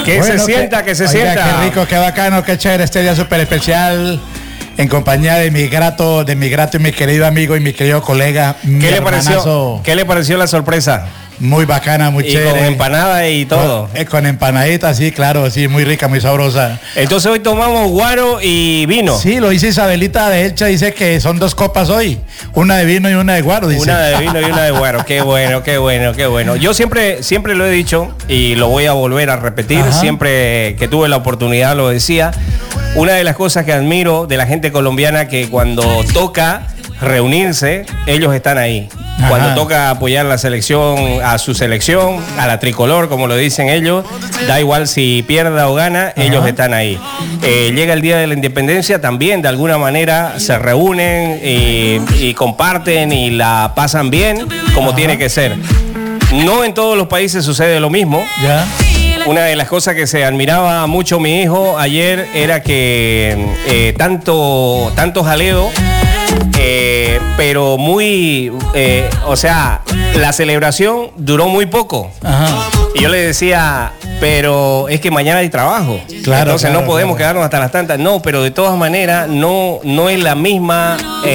Que bueno, se sienta, que se oiga, sienta. Qué rico, qué bacano, qué chévere este día súper especial en compañía de mi grato y mi querido amigo y mi querido colega. ¿Qué le pareció la sorpresa? Muy bacana, muy chévere. Con empanada y todo. Con empanadita, sí, claro, sí, muy rica, muy sabrosa. Entonces hoy tomamos guaro y vino. Sí, lo dice Isabelita de Elcha, dice que son 2 copas hoy. Una de vino y una de guaro, dice. Una de vino y una de guaro. Qué bueno, qué bueno, qué bueno. Yo siempre lo he dicho y lo voy a volver a repetir. Ajá. Siempre que tuve la oportunidad lo decía. Una de las cosas que admiro de la gente colombiana, que cuando toca reunirse, ellos están ahí. Ajá. Cuando toca apoyar la selección, a su selección, a la tricolor, como lo dicen ellos, da igual si pierda o gana, ajá, ellos están ahí. Llega el Día de la Independencia, también de alguna manera se reúnen y comparten y la pasan bien, como ajá, tiene que ser. No en todos los países sucede lo mismo. Ya. Una de las cosas que se admiraba mucho mi hijo ayer era que tanto jaleo, pero muy, o sea, la celebración duró muy poco. Ajá. Y yo le decía, pero es que mañana hay trabajo. Claro, entonces claro, no podemos quedarnos hasta las tantas. No, pero de todas maneras no es la misma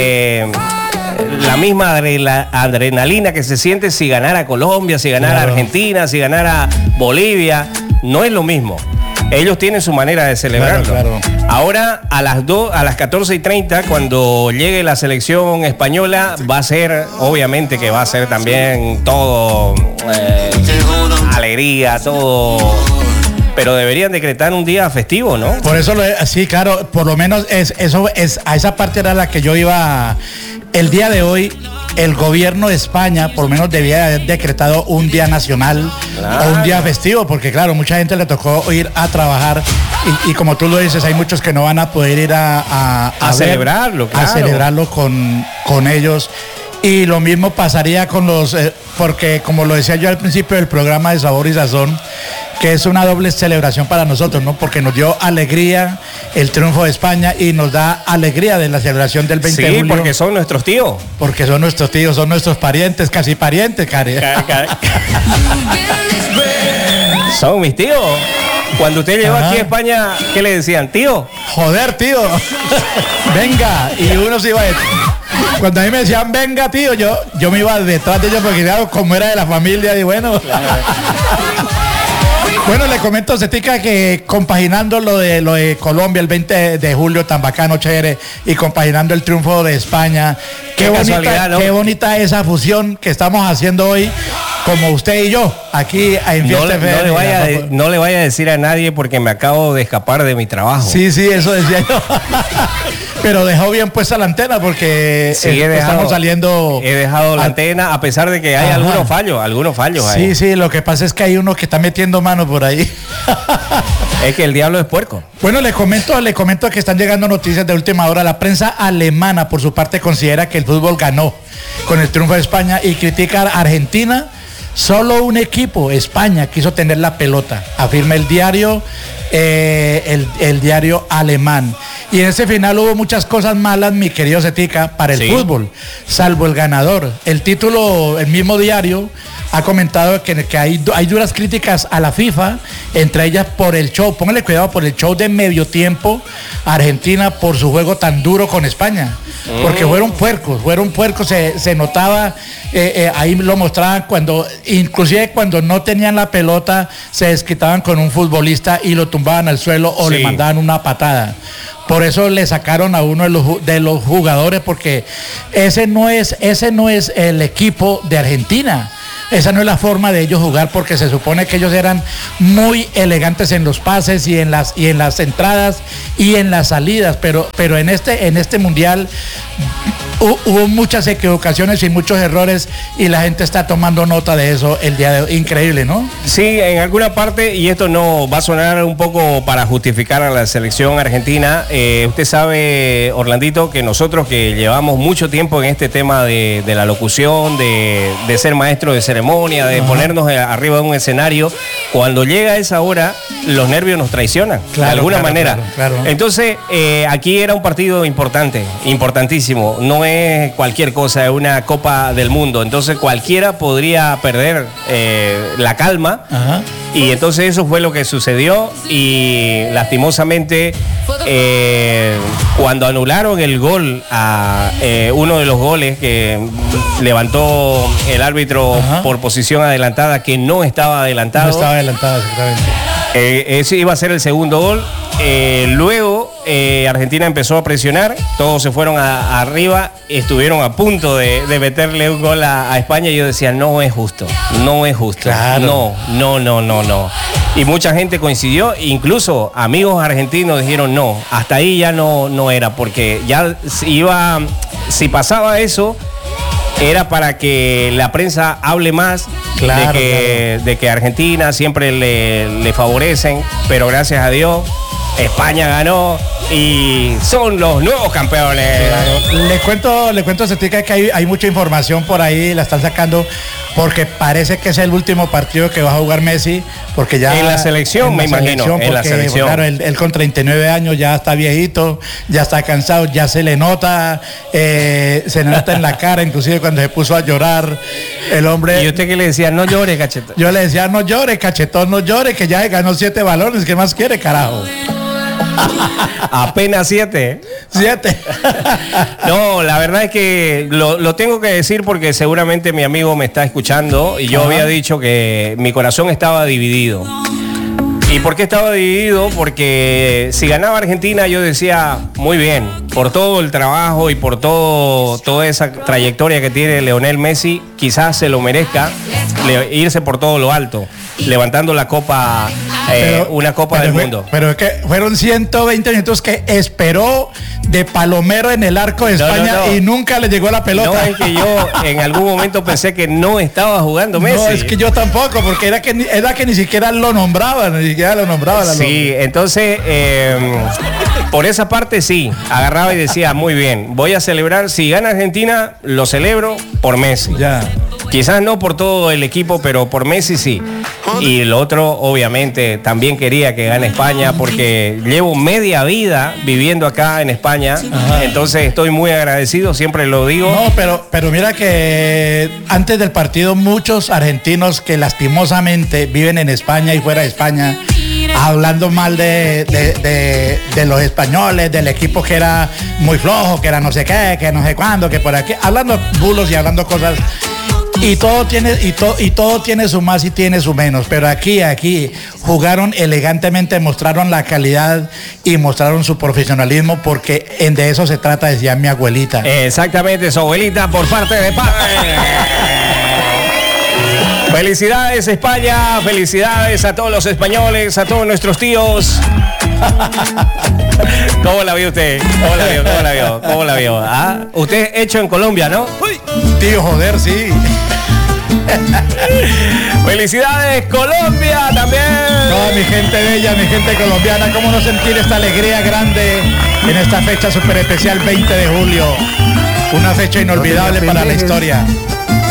adrenalina que se siente si ganara Colombia, si ganara claro, Argentina, si ganara Bolivia. No es lo mismo. Ellos tienen su manera de celebrarlo. Claro, claro. Ahora a las 14:30, cuando llegue la selección española, va a ser, obviamente que va a ser también todo alegría, todo. Pero deberían decretar un día festivo, ¿no? Por eso, sí, claro, por lo menos a esa parte era la que yo iba. El día de hoy, el gobierno de España por lo menos debía haber decretado un día nacional, claro, o un día festivo, porque claro, mucha gente le tocó ir a trabajar y como tú lo dices, hay muchos que no van a poder ir a celebrarlo, claro, a celebrarlo con ellos. Y lo mismo pasaría con los, porque como lo decía yo al principio del programa de Sabor y Sazón, que es una doble celebración para nosotros, ¿no? Porque nos dio alegría el triunfo de España y nos da alegría de la celebración del 20 de julio. Sí, porque son nuestros tíos. Porque son nuestros tíos, son nuestros parientes, casi parientes, Cari. Son mis tíos. Cuando usted llegó aquí a España, ¿qué le decían? ¿Tío? Joder, tío. Venga. Y uno se iba a... Cuando a mí me decían, venga, tío, yo me iba detrás de ellos porque claro, como era de la familia, y bueno. Claro. Bueno, le comento, Cetica, que compaginando lo de Colombia el 20 de julio, tan bacano, chévere, y compaginando el triunfo de España, qué bonita, ¿no? Qué bonita esa fusión que estamos haciendo hoy, como usted y yo, aquí en Fiesta FM. No le vaya a decir a nadie porque me acabo de escapar de mi trabajo. Sí, eso decía yo. Pero dejó bien puesta la antena porque sí, estamos saliendo. He dejado la antena a pesar de que hay algunos fallos ahí. Sí, lo que pasa es que hay uno que está metiendo mano por ahí. Es que el diablo es puerco. Bueno, le comento que están llegando noticias de última hora. La prensa alemana, por su parte, considera que el fútbol ganó con el triunfo de España y critica a Argentina. Solo un equipo, España, quiso tener la pelota, afirma el diario, el diario alemán. Y en ese final hubo muchas cosas malas, mi querido Cetica, para el fútbol, salvo el ganador. El título, el mismo diario, ha comentado que hay duras críticas a la FIFA, entre ellas por el show, póngale cuidado, por el show de medio tiempo, Argentina por su juego tan duro con España. Porque fueron puercos, se notaba, ahí lo mostraban inclusive cuando no tenían la pelota, se desquitaban con un futbolista y lo tumbaban al suelo o le mandaban una patada. Por eso le sacaron a uno de los jugadores, porque ese no es el equipo de Argentina. Esa no es la forma de ellos jugar, porque se supone que ellos eran muy elegantes en los pases y en las entradas y en las salidas, pero en este mundial hubo muchas equivocaciones y muchos errores y la gente está tomando nota de eso el día de hoy. Increíble, ¿no? Sí, en alguna parte, y esto no va a sonar un poco para justificar a la selección argentina. Usted sabe, Orlandito, que nosotros que llevamos mucho tiempo en este tema de la locución, de ser maestro de ceremonia, de ponernos arriba de un escenario, cuando llega esa hora, los nervios nos traicionan, de alguna manera. Claro. Entonces, aquí era un partido importantísimo. No es cualquier cosa, es una Copa del Mundo. Entonces cualquiera podría perder la calma. Y entonces eso fue lo que sucedió y lastimosamente cuando anularon el gol a uno de los goles que levantó el árbitro por posición adelantada, que no estaba adelantado. No estaba adelantado, exactamente. Ese iba a ser el segundo gol. Luego Argentina empezó a presionar, todos se fueron arriba, estuvieron a punto de meterle un gol a España y yo decía, no es justo, claro. No. Y mucha gente coincidió, incluso amigos argentinos dijeron no, hasta ahí ya no era, porque ya si pasaba eso, era para que la prensa hable más, claro, de que Argentina siempre le favorecen, pero gracias a Dios España ganó y son los nuevos campeones. Claro. Le cuento a Cetica que hay mucha información por ahí, la están sacando porque parece que es el último partido que va a jugar Messi, porque ya en la selección, me imagino, en la selección. Claro, él con 39 años ya está viejito, ya está cansado, ya se le nota en la cara, inclusive cuando se puso a llorar el hombre. ¿Y usted qué le decía? No llore, cachetón. Yo le decía, no llore, cachetón, no llore, que ya ganó 7 balones, ¿qué más quiere, carajo? Apenas 7. No, la verdad es que lo tengo que decir porque seguramente mi amigo me está escuchando y yo había dicho que mi corazón estaba dividido. ¿Y por qué estaba dividido? Porque si ganaba Argentina yo decía, muy bien, por todo el trabajo y por toda esa trayectoria que tiene Lionel Messi, quizás se lo merezca irse por todo lo alto, levantando la copa, una copa del mundo. Pero es que fueron 120 minutos que esperó de palomero en el arco de España y nunca le llegó la pelota. No, es que yo en algún momento pensé que no estaba jugando Messi. No, es que yo tampoco, porque era que ni siquiera lo nombraba, Sí, entonces por esa parte sí, agarraba y decía, muy bien, voy a celebrar, si gana Argentina, lo celebro por Messi. Ya. Quizás no por todo el equipo, pero por Messi sí. Y lo otro, obviamente, también quería que gane España porque llevo media vida viviendo acá en España. Entonces estoy muy agradecido, siempre lo digo. No, pero mira que antes del partido muchos argentinos que lastimosamente viven en España y fuera de España, hablando mal de los españoles, del equipo que era muy flojo, que era no sé qué, que no sé cuándo, que por aquí, hablando bulos y hablando cosas. Y todo tiene su más y tiene su menos, pero aquí jugaron elegantemente, mostraron la calidad y mostraron su profesionalismo, porque de eso se trata, decía mi abuelita. Exactamente, su abuelita por parte de padre. Felicidades España, felicidades a todos los españoles, a todos nuestros tíos. ¿Cómo la vio usted? ¿Cómo la vio? ¿Ah? Usted hecho en Colombia, ¿no? Uy, tío, joder, sí. Felicidades Colombia también. No, mi gente bella, mi gente colombiana, cómo no sentir esta alegría grande en esta fecha súper especial, 20 de julio. Una fecha inolvidable para la historia.